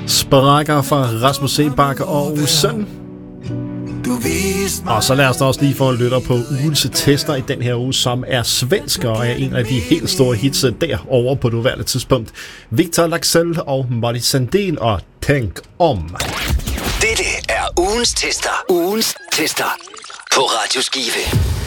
Sprækker fra Rasmus Seebach og Søn. Og så lad os da også lige få en lytter på ugens tester i den her uge, som er svensk og er en af de helt store hits derovre på nuværende tidspunkt. Victor Laxell og Molly Sandén og Tænk om. Dette er ugens tester. Ugens tester på Radio Skive.